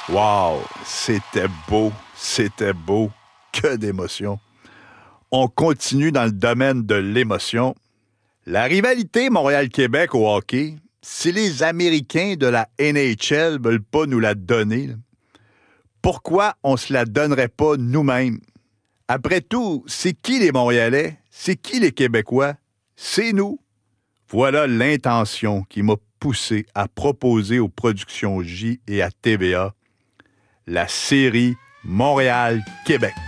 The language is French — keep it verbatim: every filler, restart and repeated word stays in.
Wow, c'était beau, c'était beau. Que d'émotion. On continue dans le domaine de l'émotion. La rivalité Montréal-Québec au hockey, si les Américains de la N H L ne veulent pas nous la donner, là, pourquoi on ne se la donnerait pas nous-mêmes? Après tout, c'est qui les Montréalais? C'est qui les Québécois? C'est nous. Voilà l'intention qui m'a poussé à proposer aux productions J et à T V A la série Montréal-Québec.